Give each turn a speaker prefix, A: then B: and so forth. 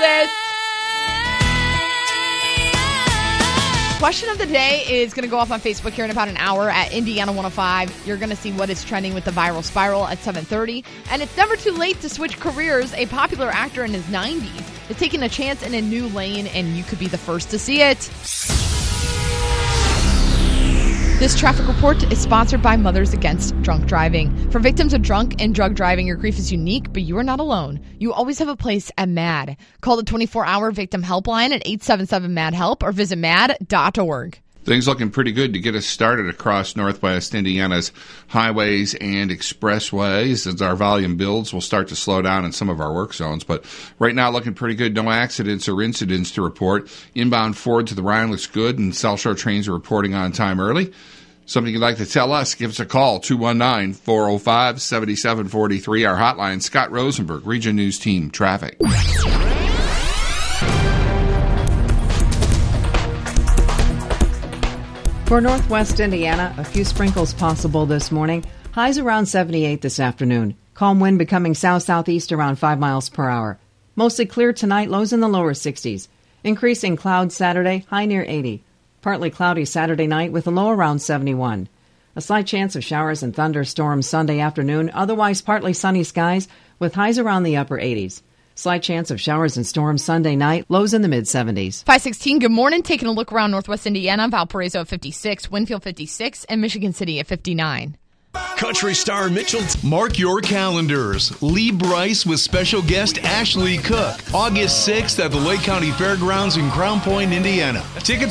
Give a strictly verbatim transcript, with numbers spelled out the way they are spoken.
A: this. Question of the day is going to go off on Facebook here in about an hour at Indiana one oh five. You're going to see what is trending with the viral spiral at seven thirty. And it's never too late to switch careers. A popular actor in his nineties is taking a chance in a new lane, and you could be the first to see it. This traffic report is sponsored by Mothers Against Drunk Driving. For victims of drunk and drug driving, your grief is unique, but you are not alone. You always have a place at MAD. Call the twenty-four hour victim helpline at eight seven seven MAD HELP or visit mad dot org.
B: Things looking pretty good to get us started across Northwest Indiana's highways and expressways. As our volume builds, we'll start to slow down in some of our work zones. But right now, looking pretty good. No accidents or incidents to report. Inbound Ford to the Rhine looks good, and South Shore trains are reporting on time early. Something you'd like to tell us, give us a call, two one nine, four oh five, seven seven four three. Our hotline, Scott Rosenberg, Region News Team, Traffic.
C: For Northwest Indiana, a few sprinkles possible this morning. Highs around seventy-eight this afternoon. Calm wind becoming south-southeast around five miles per hour. Mostly clear tonight, lows in the lower sixties. Increasing clouds Saturday, high near eighty. Partly cloudy Saturday night with a low around seventy-one. A slight chance of showers and thunderstorms Sunday afternoon, otherwise partly sunny skies with highs around the upper eighties. Slight chance of showers and storms Sunday night, lows in the mid-seventies.
A: five sixteen, good morning. Taking a look around Northwest Indiana, Valparaiso at fifty-six, Winfield fifty-six, and Michigan City at fifty-nine.
D: Country star Mitchell. Mark your calendars. Lee Bryce with special guest Ashley Cook. August sixth at the Lake County Fairgrounds in Crown Point, Indiana. Tickets